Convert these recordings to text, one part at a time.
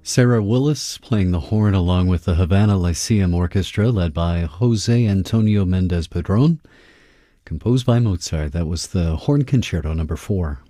Sarah Willis playing the horn along with the Havana Lyceum Orchestra led by Jose Antonio Mendez Padron, composed by Mozart. That was the Horn Concerto number 4.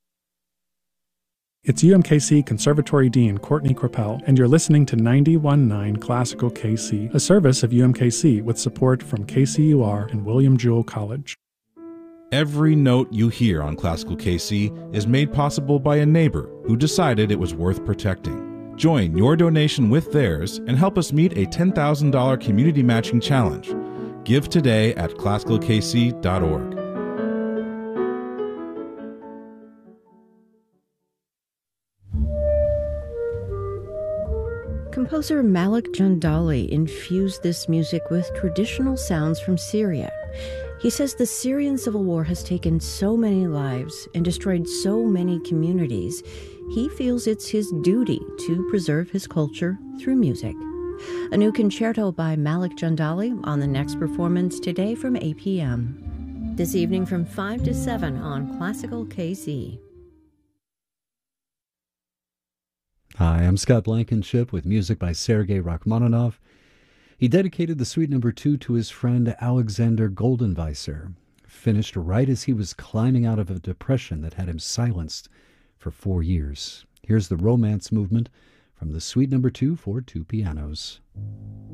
It's UMKC Conservatory Dean Courtney Krappel, and you're listening to 91.9 Classical KC, a service of UMKC with support from KCUR and William Jewell College. Every note you hear on Classical KC is made possible by a neighbor who decided it was worth protecting. Join your donation with theirs and help us meet a $10,000 community matching challenge. Give today at classicalkc.org. Composer Malik Jandali infused this music with traditional sounds from Syria. He says the Syrian civil war has taken so many lives and destroyed so many communities. He feels it's his duty to preserve his culture through music. A new concerto by Malik Jandali on the next performance today from 8 p.m. This evening from 5 to 7 on Classical KC. Hi, I'm Scott Blankenship with music by Sergei Rachmaninoff. He dedicated the Suite Number 2 to his friend Alexander Goldenweiser, finished right as he was climbing out of a depression that had him silenced for 4 years. Here's the Romance movement from the Suite Number 2 for 2 pianos.